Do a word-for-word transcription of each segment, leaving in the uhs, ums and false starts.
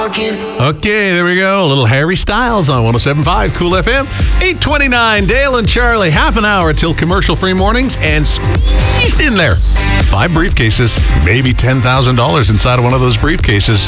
Okay, there we go. A little Harry Styles on one oh seven point five Cool F M. eight twenty-nine, Dale and Charlie. Half an hour till commercial-free mornings, and squeezed in there. Five briefcases, maybe ten thousand dollars inside of one of those briefcases.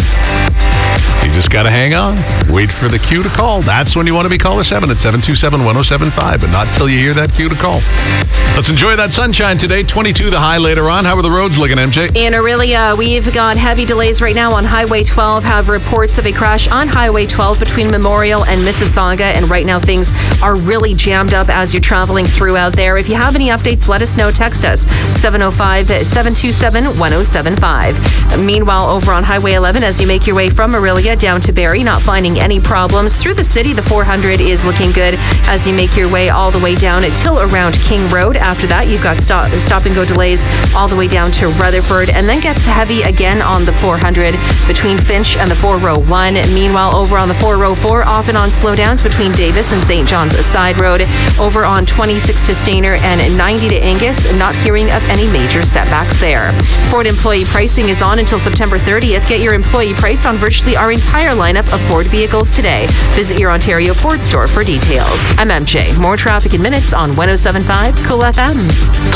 You just got to hang on. Wait for the cue to call. That's when you want to be caller seven at seven two seven, one oh seven five, but not till you hear that cue to call. Let's enjoy that sunshine today. twenty-two the high later on. How are the roads looking, M J? In Orillia, we've got heavy delays right now on Highway twelve. Have reports of a crash on Highway twelve between Memorial and Mississauga, and right now things are really jammed up as you're traveling through out there. If you have any updates, let us know. Text us seven oh five, seven two seven, one oh seven five. Meanwhile, over on Highway eleven, as you make your way from Orillia down to Barrie, not finding any problems. Through the city, the four hundred is looking good as you make your way all the way down till around King Road. After that, you've got stop, stop and go delays all the way down to Rutherford, and then gets heavy again on the four hundred between Finch and the four oh one. Meanwhile, over on the four oh four, off and on slowdowns between Davis and Saint John's Side Road. Over on twenty-six to Stainer and ninety to Angus, not hearing of any major setbacks there. Ford employee pricing is on until September thirtieth. Get your employee price on virtually our entire lineup of Ford vehicles today. Visit your Ontario Ford store for details. I'm M J. More traffic in minutes on one oh seven point five Cool F M.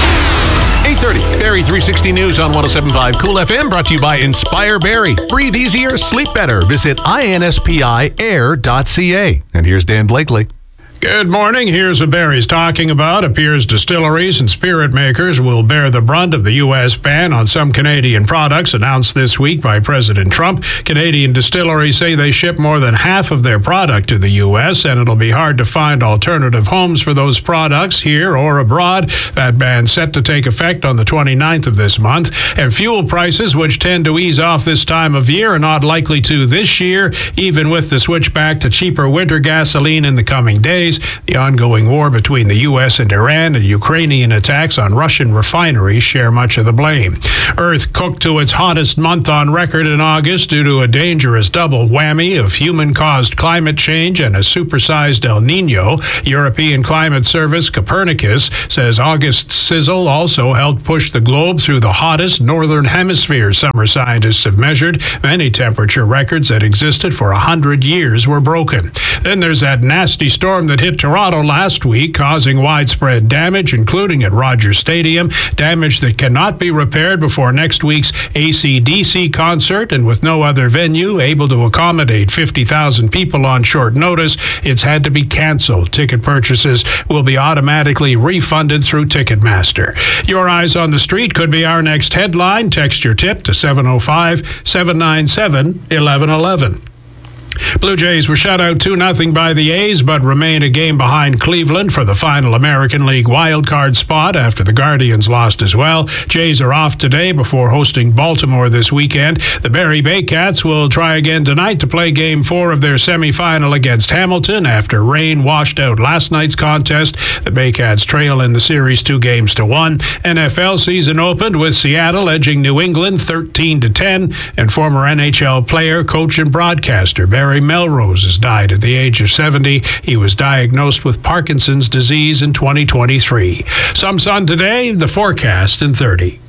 eight thirty, Barrie three sixty News on one oh seven point five Cool F M, brought to you by Inspire Barrie. Breathe easier, sleep better. Visit I N S P I air dot C A. And here's Dan Blakely. Good morning. Here's what Barrie's talking about. Appears distilleries and spirit makers will bear the brunt of the U S ban on some Canadian products announced this week by President Trump. Canadian distilleries say they ship more than half of their product to the U S, and it'll be hard to find alternative homes for those products here or abroad. That ban's set to take effect on the twenty-ninth of this month. And fuel prices, which tend to ease off this time of year, are not likely to this year, even with the switch back to cheaper winter gasoline in the coming days. The ongoing war between the U S and Iran and Ukrainian attacks on Russian refineries share much of the blame. Earth cooked to its hottest month on record in August due to a dangerous double whammy of human-caused climate change and a supersized El Nino. European Climate Service Copernicus says August's sizzle also helped push the globe through the hottest northern hemisphere summer scientists have measured. Many temperature records that existed for a hundred years were broken. Then there's that nasty storm that hit Toronto last week, causing widespread damage, including at Rogers Stadium, damage that cannot be repaired before next week's A C D C concert, and with no other venue able to accommodate fifty thousand people on short notice, it's had to be canceled. Ticket purchases will be automatically refunded through Ticketmaster. Your Eyes on the Street could be our next headline. Text your tip to seven oh five, seven nine seven, one one one one. Blue Jays were shut out two nothing by the A's, but remain a game behind Cleveland for the final American League wildcard spot after the Guardians lost as well. Jays are off today before hosting Baltimore this weekend. The Barrie Baycats will try again tonight to play game four of their semifinal against Hamilton after rain washed out last night's contest. The Baycats trail in the series two games to one. N F L season opened with Seattle edging New England thirteen to ten, and former N H L player, coach, and broadcaster Barry Barry Melrose has died at the age of seventy. He was diagnosed with Parkinson's disease in twenty twenty-three. Some sun today, the forecast in thirty.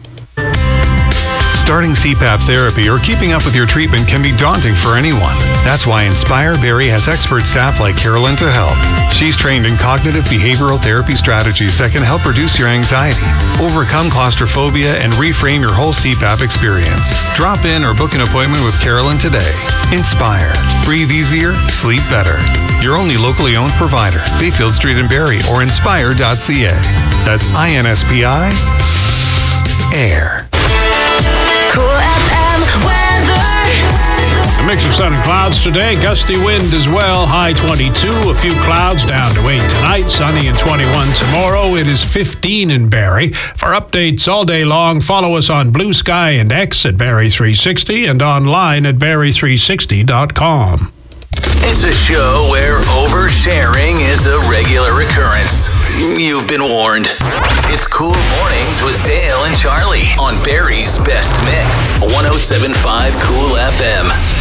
Starting C PAP therapy or keeping up with your treatment can be daunting for anyone. That's why Inspire Barrie has expert staff like Carolyn to help. She's trained in cognitive behavioral therapy strategies that can help reduce your anxiety, overcome claustrophobia, and reframe your whole C PAP experience. Drop in or book an appointment with Carolyn today. Inspire. Breathe easier, sleep better. Your only locally owned provider, Bayfield Street in Barrie or inspire dot c a. That's I N S P I Air. Cool F M weather. A mix of sun and clouds today, gusty wind as well, high twenty-two, a few clouds down to eight tonight, sunny and twenty-one tomorrow. It is fifteen in Barrie. For updates all day long, follow us on Blue Sky and X at Barrie three sixty and online at barrie three sixty dot com. It's a show where oversharing is a regular occurrence. You've been warned. It's Cool Mornings with Dale and Charlie on Barrie's Best Mix, one oh seven point five Cool F M.